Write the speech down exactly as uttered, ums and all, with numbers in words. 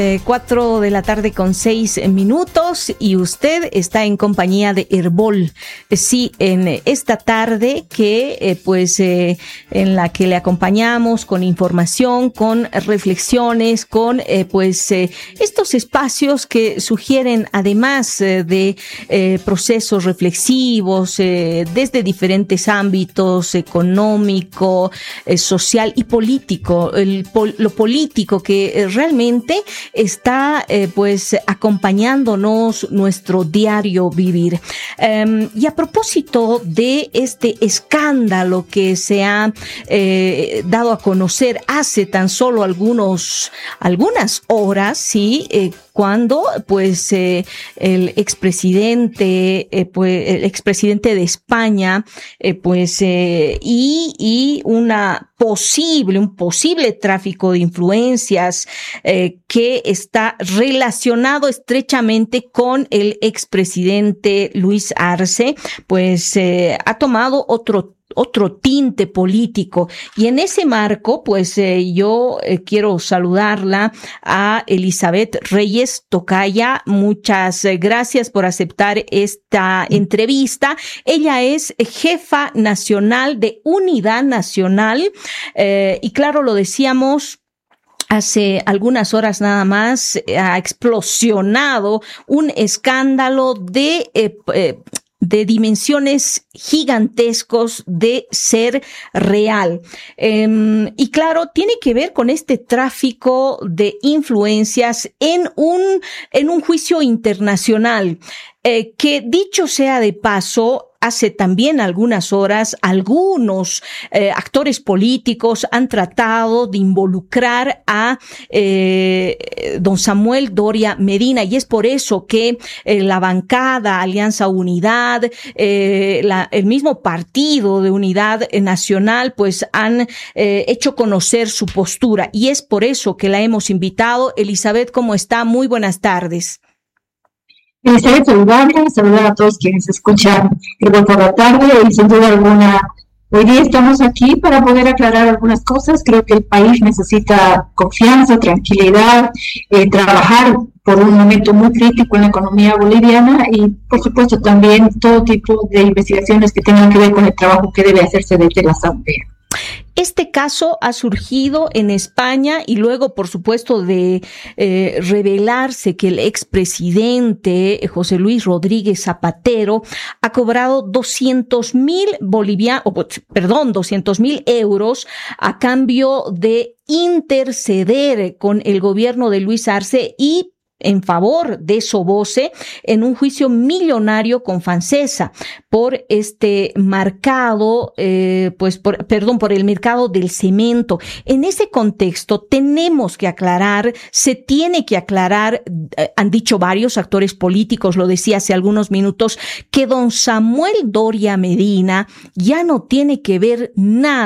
Eh, cuatro de la tarde con seis minutos y usted está en compañía de Herbol. Eh, sí, en esta tarde que eh, pues eh, en la que le acompañamos con información, con reflexiones, con eh, pues eh, estos espacios que sugieren además eh, de eh, procesos reflexivos eh, desde diferentes ámbitos económico, eh, social y político, el, pol, lo político que eh, realmente está eh, pues acompañándonos nuestro diario vivir. Um, y a propósito de este escándalo que se ha eh, dado a conocer hace tan solo algunos algunas horas, sí, eh, cuando pues eh, el expresidente eh, pues el expresidente de España eh, pues eh, y y una posible un posible tráfico de influencias eh, que está relacionado estrechamente con el expresidente Luis Arce, pues eh, ha tomado otro otro tinte político. Y en ese marco, pues eh, yo eh, quiero saludarla a Elizabeth Reyes Tocaya. Muchas eh, gracias por aceptar esta entrevista. Ella es jefa nacional de Unidad Nacional eh, y claro, lo decíamos, hace algunas horas nada más eh, ha explosionado un escándalo de eh, eh, de dimensiones gigantescos de ser real. Eh, y claro, tiene que ver con este tráfico de influencias en un, en un juicio internacional, eh, que dicho sea de paso, hace también algunas horas, algunos eh, actores políticos han tratado de involucrar a eh, don Samuel Doria Medina, y es por eso que eh, la bancada Alianza Unidad, eh, la, el mismo partido de Unidad Nacional, pues han eh, hecho conocer su postura, y es por eso que la hemos invitado. Elizabeth, ¿cómo está? Muy buenas tardes. Elizabeth, saludarle, saludar a todos quienes escuchan el Gol por la tarde, y sin duda alguna, hoy día estamos aquí para poder aclarar algunas cosas. Creo que el país necesita confianza, tranquilidad, eh, trabajar por un momento muy crítico en la economía boliviana y, por supuesto, también todo tipo de investigaciones que tengan que ver con el trabajo que debe hacerse desde la Asamblea. Este caso ha surgido en España y luego, por supuesto, de eh, revelarse que el expresidente José Luis Rodríguez Zapatero ha cobrado doscientos mil bolivianos, oh, perdón, doscientos mil euros a cambio de interceder con el gobierno de Luis Arce y en favor de Soboce en un juicio millonario con Fancesa por este mercado, eh, pues por, perdón, por el mercado del cemento. En ese contexto tenemos que aclarar, se tiene que aclarar, eh, han dicho varios actores políticos, lo decía hace algunos minutos, que don Samuel Doria Medina ya no tiene que ver nada